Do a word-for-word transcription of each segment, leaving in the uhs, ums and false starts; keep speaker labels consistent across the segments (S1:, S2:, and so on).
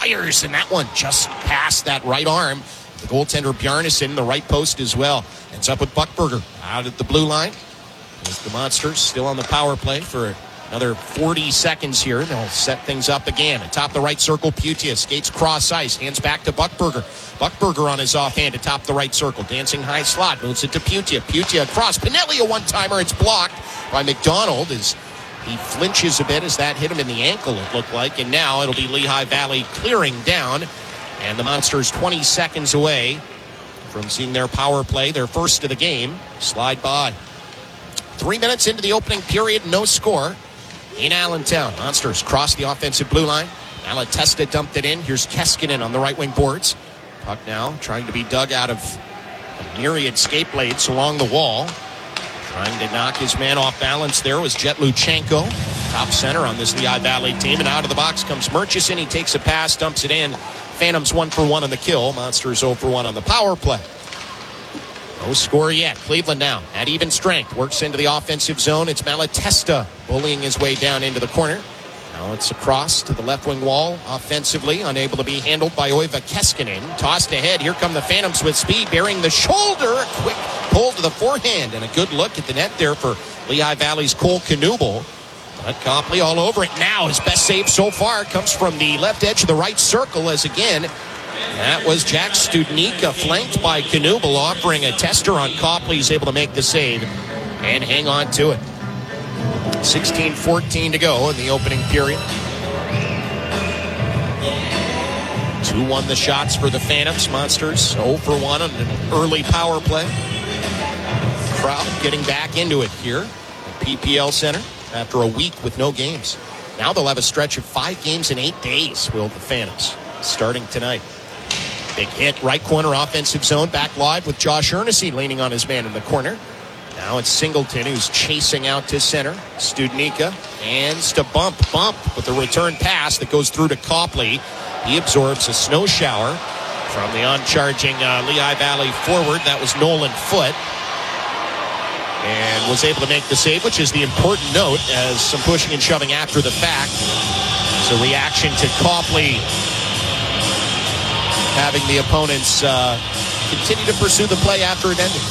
S1: fires, and that one just past that right arm. The goaltender Bjarnason, the right post as well. Ends up with Buchberger out at the blue line. As the Monsters still on the power play for another forty seconds here. They'll set things up again. Atop the right circle, Putia skates cross ice. Hands back to Buchberger. Buchberger on his offhand atop the right circle. Dancing high slot. Moves it to Putia. Putia across. Pinelli a one-timer. It's blocked by McDonald as he flinches a bit as that hit him in the ankle, it looked like. And now it'll be Lehigh Valley clearing down. And the Monsters twenty seconds away from seeing their power play, their first of the game, slide by. Three minutes into the opening period, no score in Allentown. Monsters cross the offensive blue line. Malatesta dumped it in. Here's Keskinen on the right wing boards. Puck now trying to be dug out of a myriad skate blades along the wall. Trying to knock his man off balance there was Jet Luchenko. Top center on this Lehigh Valley team. And out of the box comes Murchison. He takes a pass, dumps it in. Phantoms one for one on the kill. Monsters zero for one on the power play. No score yet. Cleveland now at even strength. Works into the offensive zone. It's Malatesta bullying his way down into the corner. Now it's across to the left wing wall offensively. Unable to be handled by Oiva Keskinen. Tossed ahead. Here come the Phantoms with speed. Bearing the shoulder. A quick pull to the forehand. And a good look at the net there for Lehigh Valley's Cole Knuble. But Copley all over it now. His best save so far comes from the left edge of the right circle as again... That was Jack Studnicka, flanked by Knuble, offering a tester on Copley. He's able to make the save and hang on to it. sixteen fourteen to go in the opening period. two one the shots for the Phantoms. Monsters zero for one on an early power play. Crowd getting back into it here at P P L Center after a week with no games. Now they'll have a stretch of five games in eight days, will the Phantoms, starting tonight. Big hit, right corner, offensive zone, back live with Josh Earnesty leaning on his man in the corner. Now it's Singleton who's chasing out to center. Studnicka hands to Bump. Bump with a return pass that goes through to Copley. He absorbs a snow shower from the on-charging uh, Lehigh Valley forward. That was Nolan Foote. And was able to make the save, which is the important note as some pushing and shoving after the fact. It's a reaction to Copley having the opponents uh, continue to pursue the play after it ended.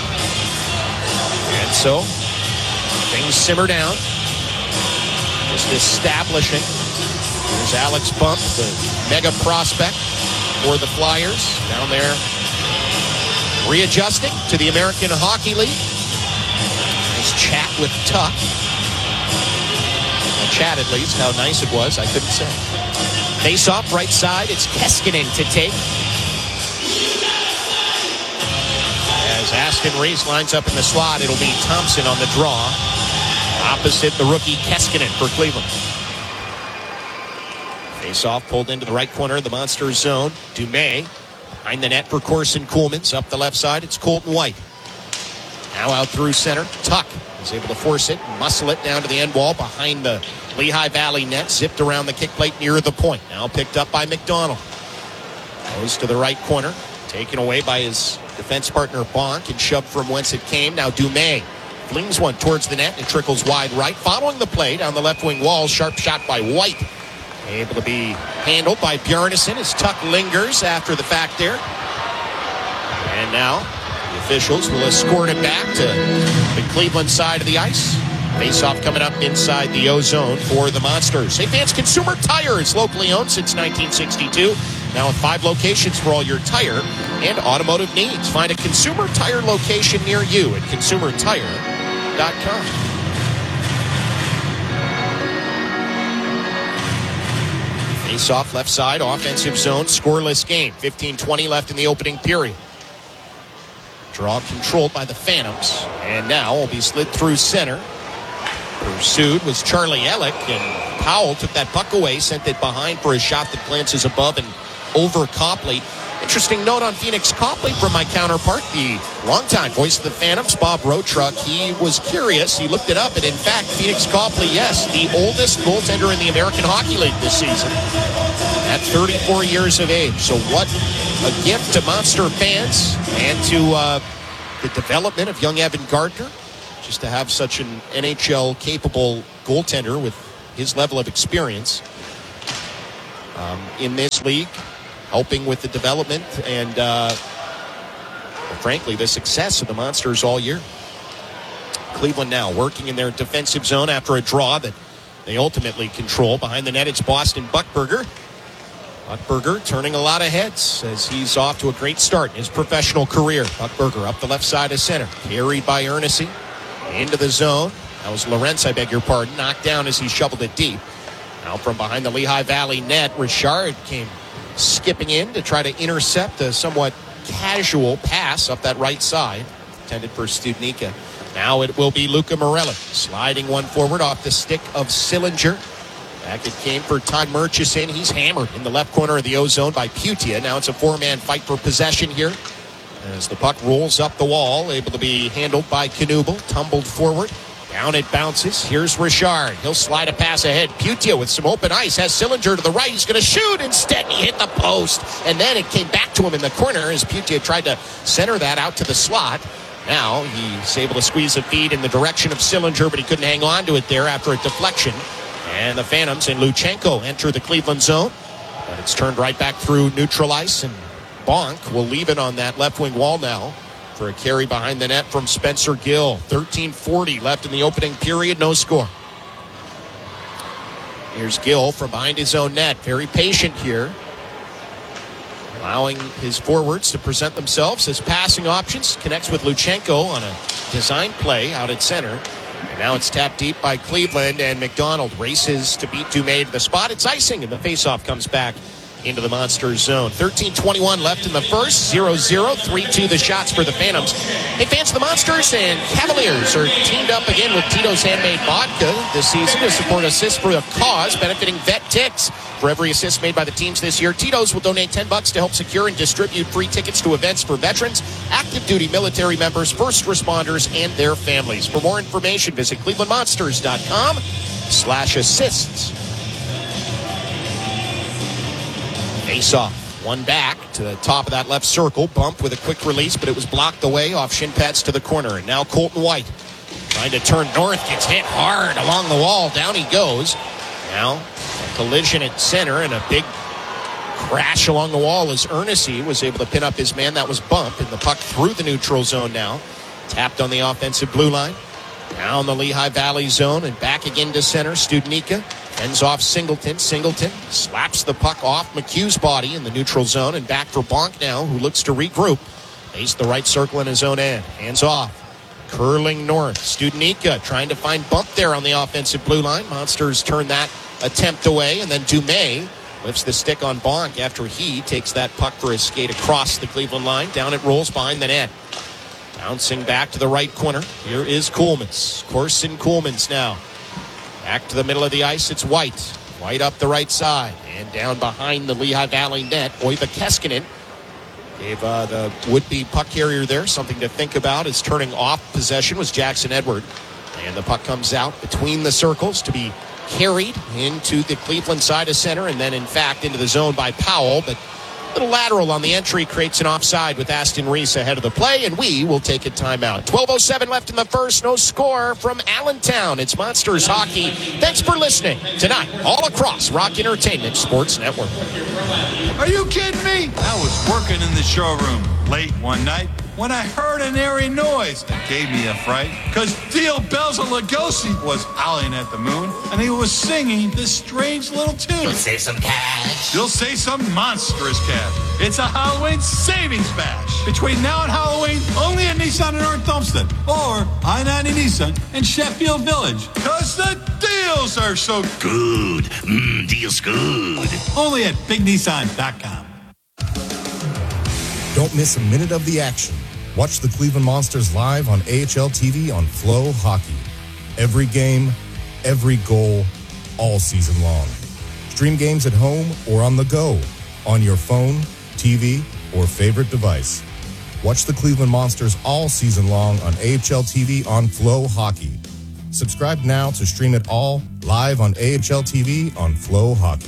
S1: And so, things simmer down. Just establishing. There's Alex Bump, the mega prospect for the Flyers. Down there, readjusting to the American Hockey League. Nice chat with Tuck. A chat, at least. How nice it was, I couldn't say. Face off right side, it's Keskinen to take. As Aston Reese lines up in the slot, it'll be Thompson on the draw. Opposite the rookie Keskinen for Cleveland. Face off pulled into the right corner of the Monsters zone. Dumais behind the net for Corson Kuhlmans. Up the left side, it's Colton White. Now out through center, Tuck is able to force it, muscle it down to the end wall behind the Lehigh Valley net, zipped around the kick plate near the point. Now picked up by McDonald. Goes to the right corner, taken away by his defense partner Bonk and shoved from whence it came. Now Dumais flings one towards the net and it trickles wide right. Following the play down the left wing wall, sharp shot by White. Able to be handled by Bjarnason as Tuck lingers after the fact there. And now the officials will escort it back to the Cleveland side of the ice. Face-off coming up inside the O-Zone for the Monsters. Hey fans, Consumer Tire is locally owned since nineteen sixty-two. Now with five locations for all your tire and automotive needs. Find a Consumer Tire location near you at consumer tire dot com. Face-off left side, offensive zone, scoreless game. fifteen twenty left in the opening period. Draw controlled by the Phantoms. And now will be slid through center. Pursued was Charlie Ellick, and Powell took that puck away, sent it behind for a shot that glances above and over Copley. Interesting note on Phoenix Copley from my counterpart, the longtime voice of the Phantoms, Bob Rotruck. He was curious. He looked it up, and in fact, Phoenix Copley, yes, the oldest goaltender in the American Hockey League this season at thirty-four years of age. So what a gift to Monster fans and to uh, the development of young Evan Gardner. Just to have such an N H L-capable goaltender with his level of experience. um, in this league, helping with the development and, uh, well, frankly, the success of the Monsters all year. Cleveland now working in their defensive zone after a draw that they ultimately control. Behind the net, it's Boston Buckberger. Buckberger turning a lot of heads as he's off to a great start in his professional career. Buckberger up the left side of center. Carried by Ernest into the zone. That was Lorentz, I beg your pardon. Knocked down as he shoveled it deep. Now from behind the Lehigh Valley net, Richard came skipping in to try to intercept a somewhat casual pass up that right side. Intended for Studnicka. Now it will be Luca Morelli sliding one forward off the stick of Sillinger. Back it came for Todd Murchison. He's hammered in the left corner of the O-zone by Putia. Now it's a four-man fight for possession here as the puck rolls up the wall, able to be handled by Knuble. Tumbled forward. Down it bounces. Here's Richard. He'll slide a pass ahead. Putia with some open ice has Sillinger to the right. He's going to shoot. Instead, he hit the post. And then it came back to him in the corner as Putia tried to center that out to the slot. Now he's able to squeeze a feed in the direction of Sillinger, but he couldn't hang on to it there after a deflection. And the Phantoms and Luchenko enter the Cleveland zone. But it's turned right back through neutral ice, and Bonk will leave it on that left wing wall now for a carry behind the net from Spencer Gill. thirteen forty left in the opening period, no score. Here's Gill from behind his own net. Very patient here, allowing his forwards to present themselves as passing options. Connects with Luchenko on a design play out at center. And now it's tapped deep by Cleveland, and McDonald races to beat Dumais to the spot. It's icing, and the faceoff comes back into the Monsters zone. thirteen twenty-one left in the first. zero zero. three two the shots for the Phantoms. Hey, fans, the Monsters and Cavaliers are teamed up again with Tito's Handmade Vodka this season to support Assists for a Cause, benefiting Vet Ticks. For every assist made by the teams this year, Tito's will donate ten bucks to help secure and distribute free tickets to events for veterans, active duty military members, first responders, and their families. For more information, visit clevelandmonsters.com slash assists. Face off. One back to the top of that left circle. Bumped with a quick release, but it was blocked away off shin pads to the corner. And now Colton White trying to turn north. Gets hit hard along the wall. Down he goes. Now a collision at center and a big crash along the wall as Ernest was able to pin up his man. That was bumped. And the puck through the neutral zone now. Tapped on the offensive blue line. Down the Lehigh Valley zone and back again to center. Studnicka ends off Singleton. Singleton slaps the puck off McHugh's body in the neutral zone and back for Bonk now, who looks to regroup. Faced the right circle in his own end. Hands off. Curling north. Studnicka trying to find bump there on the offensive blue line. Monsters turn that attempt away, and then Dumais lifts the stick on Bonk after he takes that puck for his skate across the Cleveland line. Down it rolls behind the net. Bouncing back to the right corner. Here is Coolmans. Corson Coolmans now. Back to the middle of the ice. It's White. White up the right side. And down behind the Lehigh Valley net. Oiva Keskinen gave uh, the would-be puck carrier there something to think about. As turning off possession was Jackson Edward. And the puck comes out between the circles to be carried into the Cleveland side of center. And then, in fact, into the zone by Powell. But little lateral on the entry creates an offside with Aston Reese ahead of the play, and we will take a timeout. twelve oh seven left in the first, no score from Allentown. It's Monsters Hockey. Thanks for listening tonight all across Rock Entertainment Sports Network.
S2: Are you kidding me? I was working in the showroom late one night when I heard an eerie noise that gave me a fright, because Theo Belza Lugosi was howling at the moon, and he was singing this strange little tune.
S3: You'll save some cash.
S2: You'll save some monstrous cash. It's a Halloween savings bash. Between now and Halloween, only at Nissan in North Olmsted, or I ninety Nissan in Sheffield Village. Because the deals are so
S3: Good. Mmm, deals good.
S2: only at big nissan dot com.
S4: Don't miss a minute of the action. Watch the Cleveland Monsters live on A H L T V on Flow Hockey. Every game, every goal, all season long. Stream games at home or on the go, on your phone, T V, or favorite device. Watch the Cleveland Monsters all season long on A H L T V on Flow Hockey. Subscribe now to stream it all live on A H L T V on Flow Hockey.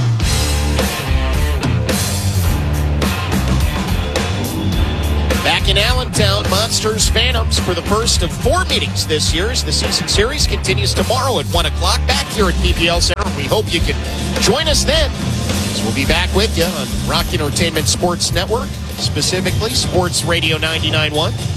S1: In in Allentown. Monsters Phantoms for the first of four meetings this year as the season series continues tomorrow at one o'clock back here at P P L Center. We hope you can join us then. So we'll be back with you on Rock Entertainment Sports Network, specifically Sports Radio ninety-nine point one.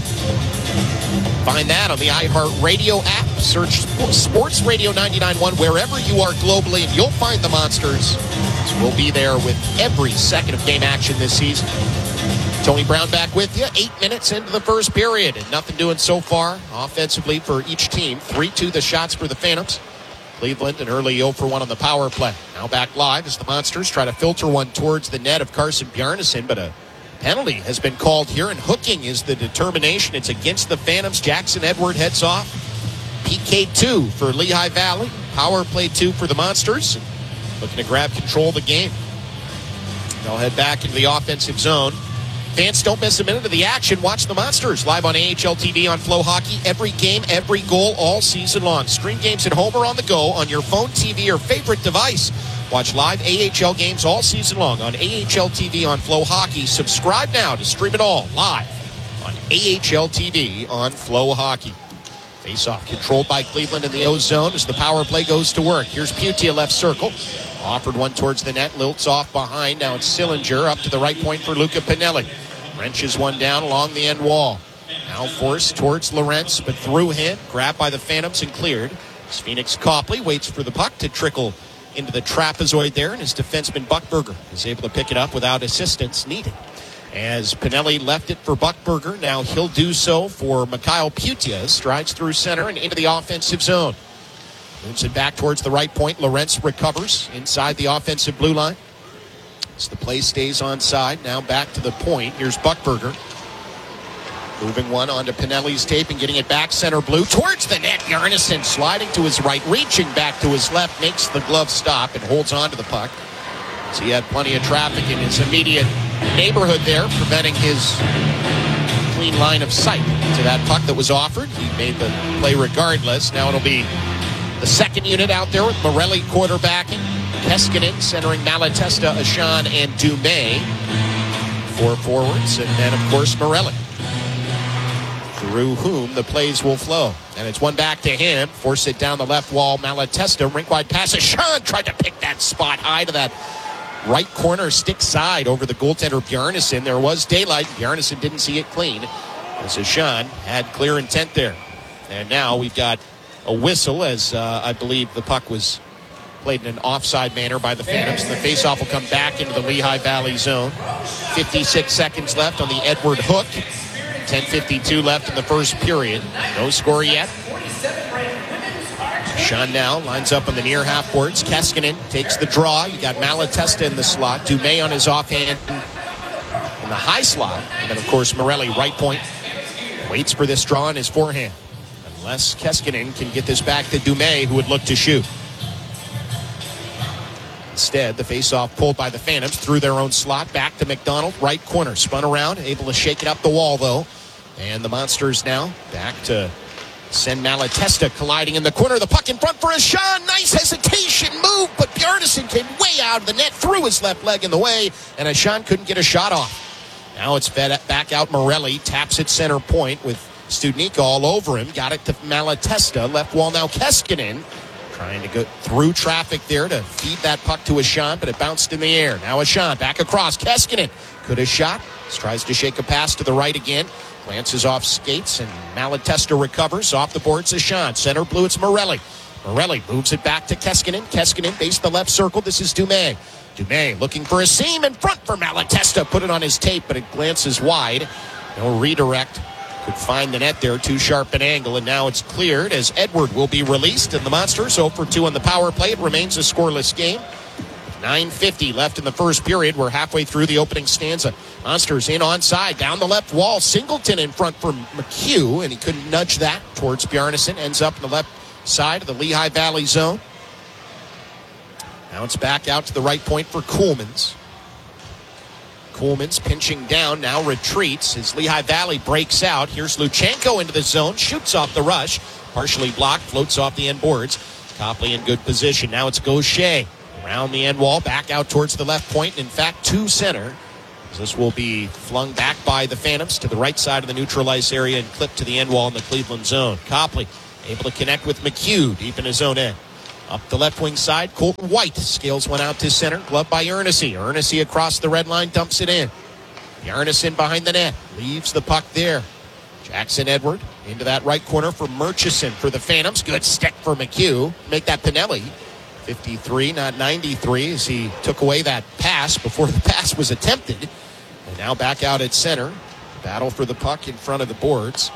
S1: Find that on the iHeartRadio app. Search Sports Radio ninety-nine point one wherever you are globally, and you'll find the Monsters. So we'll be there with every second of game action this season. Tony Brown back with you, eight minutes into the first period, and nothing doing so far offensively for each team. three two the shots for the Phantoms. Cleveland and early zero for one on the power play. Now back live as the Monsters try to filter one towards the net of Carson Bjarnason, but a penalty has been called here, and hooking is the determination. It's against the Phantoms. Jackson Edward heads off. P K two for Lehigh Valley. Power play two for the Monsters. Looking to grab control of the game. They'll head back into the offensive zone. Fans, don't miss a minute of the action. Watch the Monsters live on A H L T V on Flow Hockey. Every game, every goal, all season long. Stream games at home or on the go on your phone, T V, or favorite device. Watch live A H L games all season long on A H L T V on Flow Hockey. Subscribe now to stream it all live on A H L T V on Flow Hockey. Face-off controlled by Cleveland in the O-zone as the power play goes to work. Here's Putia left circle. Offered one towards the net. Liltz off behind. Now it's Sillinger up to the right point for Luca Pinelli. Wrenches one down along the end wall. Now forced towards Lorentz, but through him. Grabbed by the Phantoms and cleared. As Phoenix Copley waits for the puck to trickle into the trapezoid there, and his defenseman Buckberger is able to pick it up without assistance needed. As Pinelli left it for Buckberger, now he'll do so for Mikhail Putia. Strides through center and into the offensive zone. Moves it back towards the right point. Lorentz recovers inside the offensive blue line. As the play stays onside, now back to the point. Here's Buckberger. Moving one onto Pinelli's tape and getting it back center blue towards the net. Bjarnason sliding to his right, reaching back to his left, makes the glove stop and holds on to the puck. So he had plenty of traffic in his immediate neighborhood there, preventing his clean line of sight to that puck that was offered. He made the play regardless. Now it'll be the second unit out there with Morelli quarterbacking. Keskinen centering Malatesta, Ashan, and Dumais. Four forwards, and then, of course, Morelli, through whom the plays will flow. And it's one back to him. Force it down the left wall. Malatesta, rink-wide pass. Ashan tried to pick that spot high to that right corner stick side over the goaltender Bjarnason. There was daylight. Bjarnason didn't see it clean, as Ashan had clear intent there. And now we've got a whistle as uh, I believe the puck was played in an offside manner by the Phantoms. The faceoff will come back into the Lehigh Valley zone. fifty-six seconds left on the Edward hook. ten fifty-two left in the first period. No score yet. Sean now lines up on the near half boards. Keskinen takes the draw. You got Malatesta in the slot. Dumais on his offhand in the high slot. And then, of course, Morelli, right point, waits for this draw on his forehand. Unless Keskinen can get this back to Dumais, who would look to shoot. Instead, the faceoff pulled by the Phantoms through their own slot. Back to McDonald, right corner. Spun around, able to shake it up the wall, though. And the Monsters now back to send Malatesta colliding in the corner. The puck in front for Ashan. Nice hesitation move, but Bjarnason came way out of the net, threw his left leg in the way, and Ashan couldn't get a shot off. Now it's fed back out. Morelli taps at center point with Studnicka all over him. Got it to Malatesta. Left wall now. Keskinen trying to go through traffic there to feed that puck to Ashan, but it bounced in the air. Now Ashan back across. Keskinen could have shot. Tries to shake a pass to the right again. Glances off skates, and Malatesta recovers. Off the boards, Ashan. Center blue, it's Morelli. Morelli moves it back to Keskinen. Keskinen base the left circle. This is Dumais. Dumais looking for a seam in front for Malatesta. Put it on his tape, but it glances wide. No redirect. Could find the net there, too sharp an angle, and now it's cleared as Edward will be released, and the Monsters zero for two on the power play. It remains a scoreless game. nine fifty left in the first period. We're halfway through the opening stanza. Monsters in onside, down the left wall. Singleton in front for McHugh, and he couldn't nudge that towards Bjarnason. Ends up in the left side of the Lehigh Valley zone. Now it's back out to the right point for Coolmans. Coolman's pinching down, now retreats as Lehigh Valley breaks out. Here's Luchenko into the zone, shoots off the rush, partially blocked, floats off the end boards. Copley in good position. Now it's Gaucher around the end wall, back out towards the left point, and in fact, to center. This will be flung back by the Phantoms to the right side of the neutral ice area and clipped to the end wall in the Cleveland zone. Copley able to connect with McHugh deep in his own end. Up the left wing side, Colton White scales one out to center, gloved by Ernest. Ernest across the red line, dumps it in. Yarnison behind the net, leaves the puck there. Jackson Edward into that right corner for Murchison for the Phantoms. Good stick for McHugh. Make that Pinelli. fifty-three, not ninety-three, as he took away that pass before the pass was attempted. And now back out at center. Battle for the puck in front of the boards.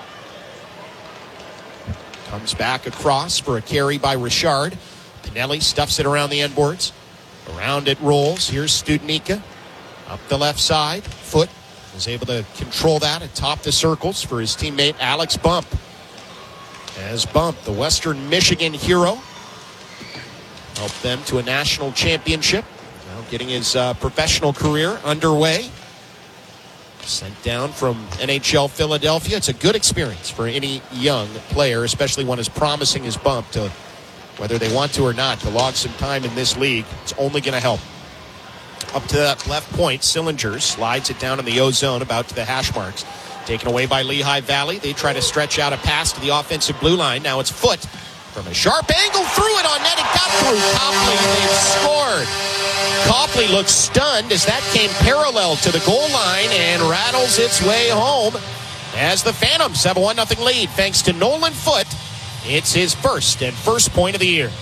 S1: Comes back across for a carry by Richard. Pinelli stuffs it around the end boards. Around it rolls. Here's Studnicka. Up the left side. Foot was able to control that atop the circles for his teammate Alex Bump. As Bump, the Western Michigan hero, helped them to a national championship. Now getting his uh, professional career underway. Sent down from N H L Philadelphia. It's a good experience for any young player, especially one as promising as Bump, to, whether they want to or not, to log some time in this league. It's only going to help. Up to that left point, Sillinger slides it down in the O-zone, about to the hash marks. Taken away by Lehigh Valley. They try to stretch out a pass to the offensive blue line. Now it's Foot from a sharp angle, threw it on net and got through. Copley, they've scored. Copley looks stunned as that came parallel to the goal line and rattles its way home as the Phantoms have a one nothing lead thanks to Nolan Foot. It's his first and first point of the year.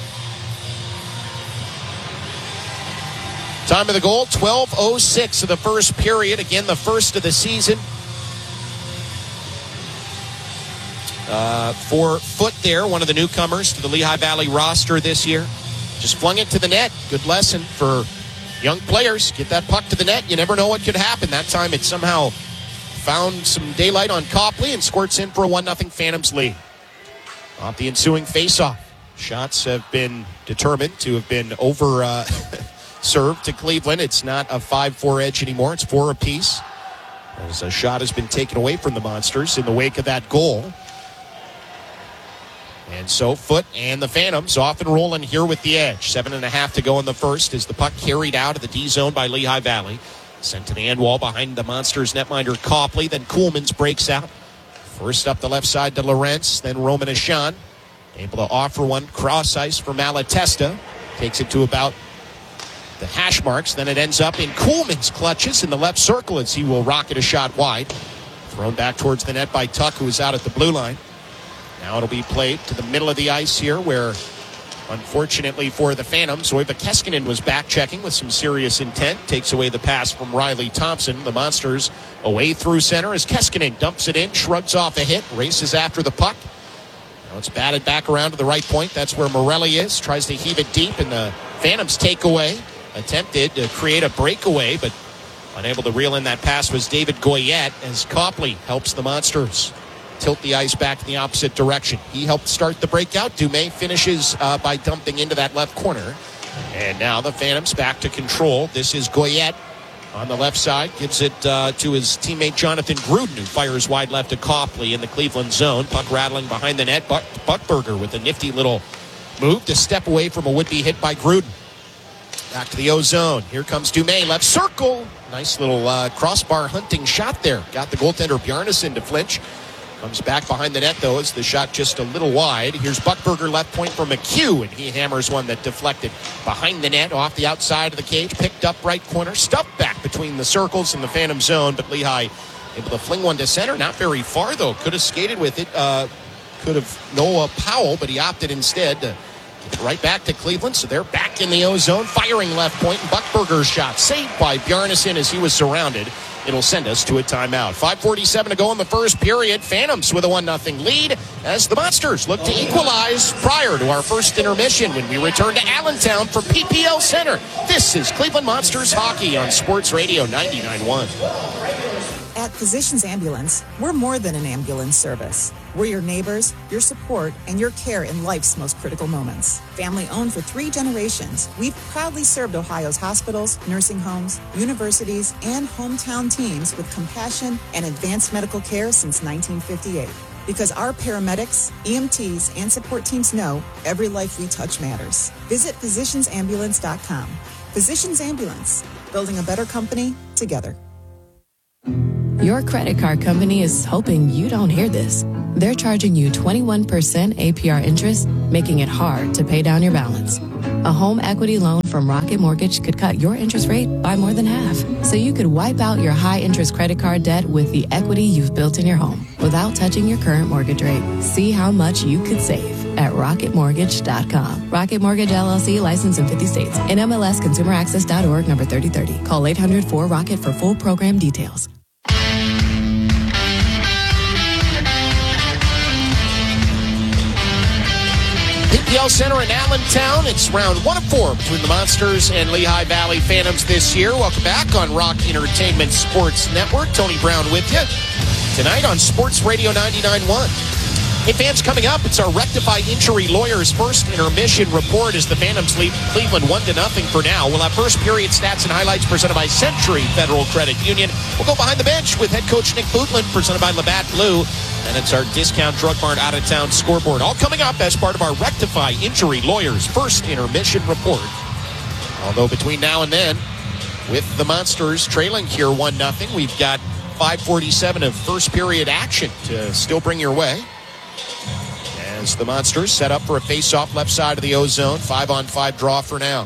S1: Time of the goal, twelve oh six of the first period. Again, the first of the season. Uh, for Foot there, one of the newcomers to the Lehigh Valley roster this year. Just flung it to the net. Good lesson for young players. Get that puck to the net. You never know what could happen. That time it somehow found some daylight on Copley and squirts in for a one nothing Phantoms lead. Off the ensuing faceoff. Shots have been determined to have been over uh, served to Cleveland. It's not a five four edge anymore. It's four apiece. As a shot has been taken away from the Monsters in the wake of that goal. And so Foot and the Phantoms off and rolling here with the edge. Seven and a half to go in the first as the puck carried out of the D zone by Lehigh Valley. Sent to the end wall behind the Monsters netminder Copley. Then Kuhlmans breaks out. First up the left side to Lorentz. Then Roman Ashan. Able to offer one cross ice for Malatesta. Takes it to about the hash marks. Then it ends up in Kuhlmans' clutches in the left circle as he will rocket a shot wide. Thrown back towards the net by Tuck, who is out at the blue line. Now it'll be played to the middle of the ice here where, unfortunately for the Phantoms, Oiva Keskinen was back-checking with some serious intent. Takes away the pass from Riley Thompson. The Monsters away through center as Keskinen dumps it in, shrugs off a hit, races after the puck. Now it's batted back around to the right point. That's where Morelli is. Tries to heave it deep, and the Phantoms take away. Attempted to create a breakaway, but unable to reel in that pass was David Goyette as Copley helps the Monsters tilt the ice back in the opposite direction. He helped start the breakout. Dumais finishes uh, by dumping into that left corner. And now the Phantoms back to control. This is Goyette on the left side. Gives it uh, to his teammate Jonathan Gruden, who fires wide left to Copley in the Cleveland zone. Puck rattling behind the net. Buck, Buckberger with a nifty little move to step away from a would-be hit by Gruden. Back to the O-zone. Here comes Dumais, left circle. Nice little uh, crossbar hunting shot there. Got the goaltender Bjarnason to flinch. Comes back behind the net, though, as the shot just a little wide. Here's Buckberger, left point for McHugh, and he hammers one that deflected behind the net, off the outside of the cage, picked up right corner, stuffed back between the circles and the Phantom zone, but Lehigh able to fling one to center. Not very far, though. Could have skated with it. Uh, could have Noah Powell, but he opted instead to get it right back to Cleveland, so they're back in the O-zone, firing left point, and Buckberger's shot saved by Bjarnason as he was surrounded. It'll send us to a timeout. five forty-seven to go in the first period. Phantoms with a one nothing lead as the Monsters look to equalize prior to our first intermission when we return to Allentown from P P L Center. This is Cleveland Monsters Hockey on Sports Radio ninety-nine point one.
S5: At Physicians Ambulance, we're more than an ambulance service. We're your neighbors, your support, and your care in life's most critical moments. Family owned for three generations, we've proudly served Ohio's hospitals, nursing homes, universities, and hometown teams with compassion and advanced medical care since nineteen fifty-eight. Because our paramedics, E M Ts, and support teams know every life we touch matters. Visit physicians ambulance dot com. Physicians Ambulance, building a better company together.
S6: Your credit card company is hoping you don't hear this. They're charging you twenty-one percent A P R interest, making it hard to pay down your balance. A home equity loan from Rocket Mortgage could cut your interest rate by more than half, so you could wipe out your high-interest credit card debt with the equity you've built in your home without touching your current mortgage rate. See how much you could save at rocket mortgage dot com. Rocket Mortgage, L L C, licensed in fifty states. N M L S Consumer Access dot org, number thirty thirty. Call eight hundred four ROCKET for full program details.
S1: P P L Center in Allentown. It's round one of four between the Monsters and Lehigh Valley Phantoms this year. Welcome back on Rock Entertainment Sports Network. Tony Brown with you tonight on Sports Radio ninety-nine point one. Hey fans, coming up, it's our Rectify Injury Lawyers first intermission report as the Phantoms lead Cleveland one to nothing for now. We'll have first period stats and highlights presented by Century Federal Credit Union. We'll go behind the bench with head coach Nick Bootland, presented by Labatt Blue. And it's our Discount Drug Mart out-of-town scoreboard. All coming up as part of our Rectify Injury Lawyers first intermission report. Although between now and then, with the Monsters trailing here one nothing, we've got five forty-seven of first period action to still bring your way. As the Monsters set up for a face-off left side of the O-zone. Five-on-five draw for now.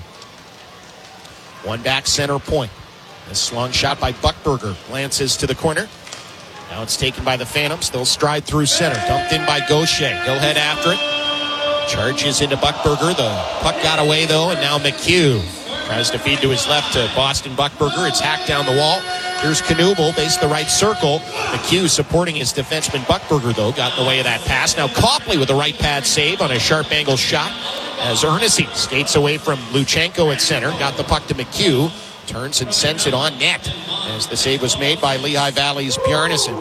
S1: One back center point. This long shot by Buckberger glances to the corner. Now it's taken by the Phantoms. They'll stride through center. Dumped in by Gaucher. He'll head after it. Charges into Buckberger. The puck got away, though, and now McHugh tries to feed to his left to Boston Buckberger. It's hacked down the wall. Here's Knuble, base the right circle. McHugh supporting his defenseman Buckberger, though, got in the way of that pass. Now Copley with a right pad save on a sharp angle shot as Ernest skates away from Luchenko at center. Got the puck to McHugh. Turns and sends it on net as the save was made by Lehigh Valley's Bjarnason.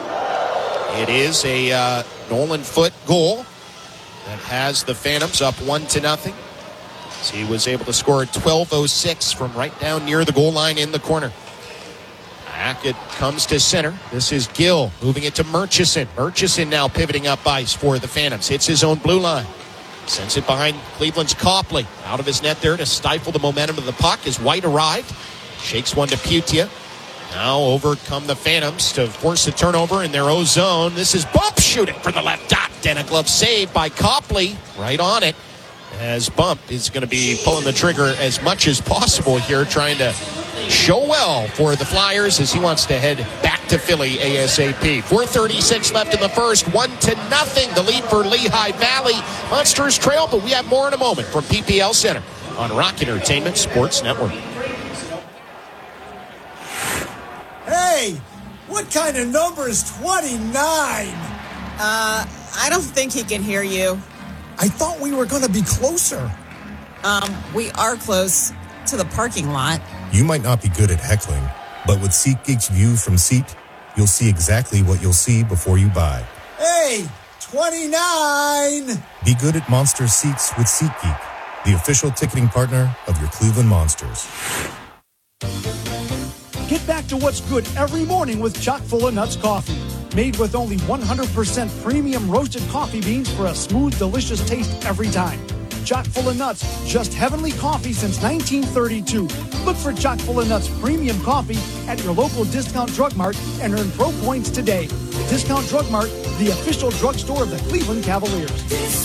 S1: It is a uh, Nolan Foote goal that has the Phantoms up one to nothing. So he was able to score at twelve oh six from right down near the goal line in the corner. Back it comes to center. This is Gill moving it to Murchison. Murchison now pivoting up ice for the Phantoms. Hits his own blue line. Sends it behind Cleveland's Copley. Out of his net there to stifle the momentum of the puck as White arrived. Shakes one to Putia. Now over come the Phantoms to force a turnover in their O-zone. This is Bump shooting for the left dot. And a glove save by Copley. Right on it. As Bump is going to be pulling the trigger as much as possible here, trying to show well for the Flyers as he wants to head back to Philly ASAP. four thirty-six left in the first, one to nothing. The lead for Lehigh Valley. Monsters trail, but we have more in a moment from P P L Center on Rock Entertainment Sports Network.
S7: Hey, what kind of number is twenty-nine?
S5: Uh, I don't think he can hear you.
S7: I thought we were going to be closer.
S5: Um, we are close to the parking lot.
S4: You might not be good at heckling, but with SeatGeek's view from Seat, you'll see exactly what you'll see before you buy.
S7: Hey, twenty-nine!
S4: Be good at Monster Seats with SeatGeek, the official ticketing partner of your Cleveland Monsters.
S8: Get back to what's good every morning with Chock full of Nuts coffee. Made with only one hundred percent premium roasted coffee beans for a smooth, delicious taste every time. Chock full of Nuts, just heavenly coffee since nineteen thirty-two. Look for Chock full of Nuts premium coffee at your local Discount Drug Mart and earn pro points today. Discount Drug Mart, the official drugstore of the Cleveland Cavaliers.